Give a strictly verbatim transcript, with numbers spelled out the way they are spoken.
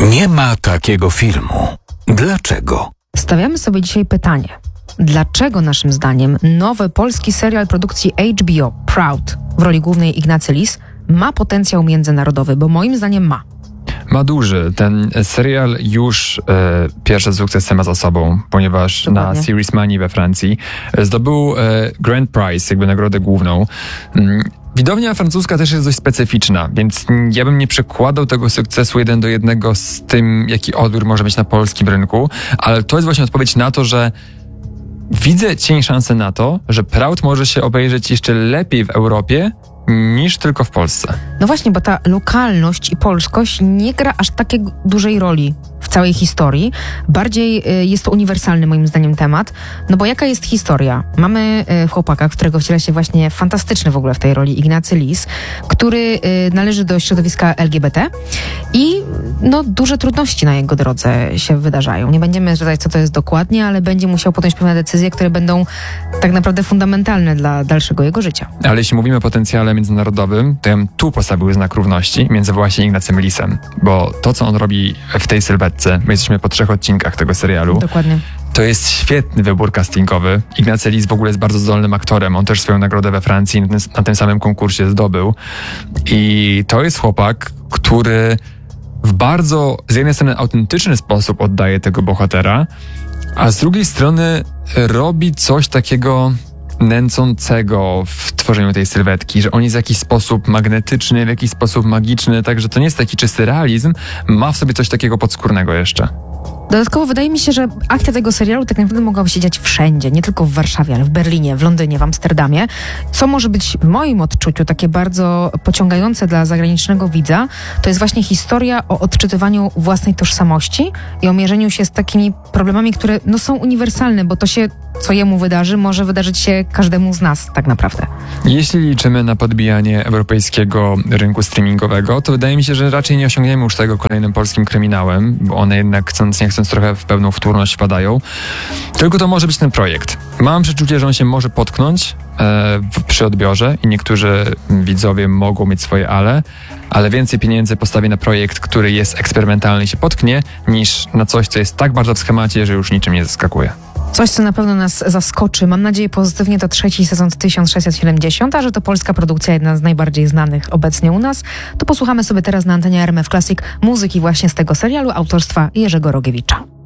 Nie ma takiego filmu. Dlaczego? Stawiamy sobie dzisiaj pytanie. Dlaczego naszym zdaniem nowy polski serial produkcji H B O Proud w roli głównej Ignacy Lis ma potencjał międzynarodowy? Bo moim zdaniem ma. Ma duży. Ten serial już e, pierwsze sukcesy ma za sobą, ponieważ Dokładnie. na Series Money we Francji zdobył e, Grand Prize, jakby nagrodę główną. Mm, Widownia francuska też jest dość specyficzna, więc ja bym nie przekładał tego sukcesu jeden do jednego z tym, jaki odbiór może mieć na polskim rynku, ale to jest właśnie odpowiedź na to, że widzę cień szansy na to, że Proud może się obejrzeć jeszcze lepiej w Europie niż tylko w Polsce. No właśnie, bo ta lokalność i polskość nie gra aż takiej dużej roli w całej historii. Bardziej y, jest to uniwersalny moim zdaniem temat. No bo jaka jest historia? Mamy y, chłopaka, którego wciela się właśnie fantastyczny w ogóle w tej roli Ignacy Lis, który y, należy do środowiska L G B T i no duże trudności na jego drodze się wydarzają. Nie będziemy zdradzać, co to jest dokładnie, ale będzie musiał podjąć pewne decyzje, które będą tak naprawdę fundamentalne dla dalszego jego życia. Ale jeśli mówimy o potencjale międzynarodowym, to ja bym tu postawił znak równości między właśnie Ignacym Lisem, bo to, co on robi w tej sylwetce, my jesteśmy po trzech odcinkach tego serialu, Dokładnie. to jest świetny wybór castingowy. Ignacy Lis w ogóle jest bardzo zdolnym aktorem. On też swoją nagrodę we Francji na tym, na tym samym konkursie zdobył. I to jest chłopak, który w bardzo, z jednej strony autentyczny sposób oddaje tego bohatera, a z drugiej strony robi coś takiego nęcącego w tworzeniu tej sylwetki, że on jest w jakiś sposób magnetyczny, w jakiś sposób magiczny, także to nie jest taki czysty realizm, ma w sobie coś takiego podskórnego jeszcze. Dodatkowo wydaje mi się, że akcja tego serialu tak naprawdę mogłaby się dziać wszędzie, nie tylko w Warszawie, ale w Berlinie, w Londynie, w Amsterdamie, co może być w moim odczuciu takie bardzo pociągające dla zagranicznego widza, to jest właśnie historia o odczytywaniu własnej tożsamości i o mierzeniu się z takimi problemami, które no, są uniwersalne, bo to się, co jemu wydarzy, może wydarzyć się każdemu z nas tak naprawdę. Jeśli liczymy na podbijanie europejskiego rynku streamingowego, to wydaje mi się, że raczej nie osiągniemy już tego kolejnym polskim kryminałem, bo one jednak chcąc nie chcąc trochę w pełną wtórność wpadają. Tylko to może być ten projekt. Mam przeczucie, że on się może potknąć e, w, przy odbiorze i niektórzy widzowie mogą mieć swoje ale, ale więcej pieniędzy postawię na projekt, który jest eksperymentalny i się potknie, niż na coś, co jest tak bardzo w schemacie, że już niczym nie zaskakuje. Coś, co na pewno nas zaskoczy, mam nadzieję pozytywnie, to trzeci sezon tysiąc sześćset siedemdziesiąt, a że to polska produkcja, jedna z najbardziej znanych obecnie u nas, to posłuchamy sobie teraz na antenie R M F Classic muzyki właśnie z tego serialu autorstwa Jerzego Rogiewicza.